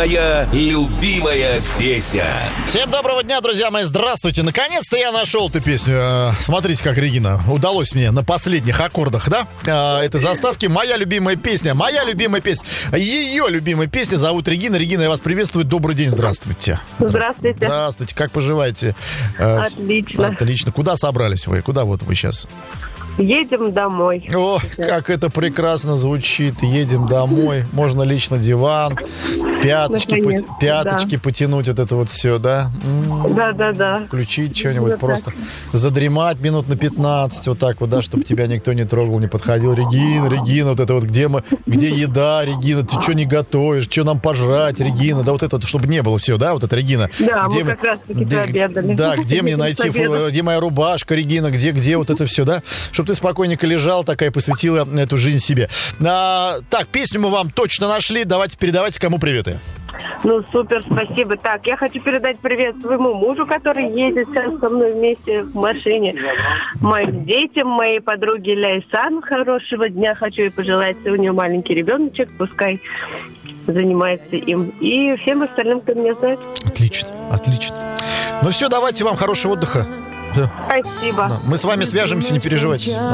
Моя любимая песня. Всем доброго дня, друзья мои, здравствуйте. Наконец-то я нашел эту песню. Смотрите, как Регина. Удалось мне на последних аккордах, да? Этой заставки. Моя любимая песня. Моя любимая песня. Ее любимая песня зовут Регина. Регина, я вас приветствую. Добрый день, здравствуйте. Здравствуйте. Здравствуйте. Как поживаете? Отлично. Отлично. Куда собрались вы? Куда вот вы сейчас? Едем домой. О, как это прекрасно звучит. Едем домой. Можно лечь на диван. Пяточки потянуть, вот это вот все, да? Да. Включить что-нибудь, просто задремать минут на 15, вот так вот, да, чтобы тебя никто не трогал, не подходил. Регина, вот это вот, где еда, Регина, ты что не готовишь, что нам пожрать, Регина, да, вот это вот, чтобы не было все, да, вот это Регина. Да, где мы как раз-таки пообедали. Да, где мне найти, где моя рубашка, Регина, где вот это все, да, чтобы ты спокойненько лежала такая, посвятила эту жизнь себе. Так, песню мы вам точно нашли, давайте передавайте, кому приветы. Ну, супер, спасибо. Так, я хочу передать привет своему мужу, который едет сейчас со мной вместе в машине. Моим детям, моей подруге Ляйсан, хорошего дня хочу ей пожелать. У нее маленький ребеночек, пускай занимается им. И всем остальным, кто меня знает. Отлично. Ну все, давайте вам хорошего отдыха. Спасибо. Мы с вами свяжемся, не переживайте.